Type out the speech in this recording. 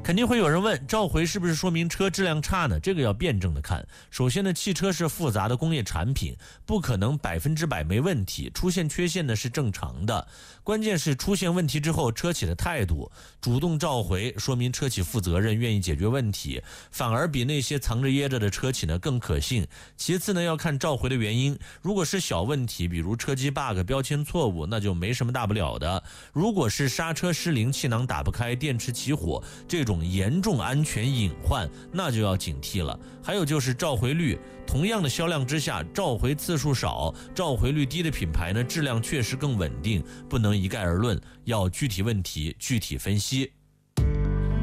肯定会有人问，召回是不是说明车质量差呢？这个要辩证的看。首先呢，汽车是复杂的工业产品，不可能100%没问题，出现缺陷呢是正常的。关键是出现问题之后，车企的态度，主动召回，说明车企负责任，愿意解决问题，反而比那些藏着掖着的车企呢更可信。其次呢，要看召回的原因，如果是小问题，比如车机 bug、标签错误，那就没什么大不了的。如果是刹车失灵、气囊打不开、电池起火这种严重安全隐患，那就要警惕了。还有就是召回率，同样的销量之下，召回次数少、召回率低的品牌呢，质量确实更稳定，不能一概而论，要具体问题具体分析。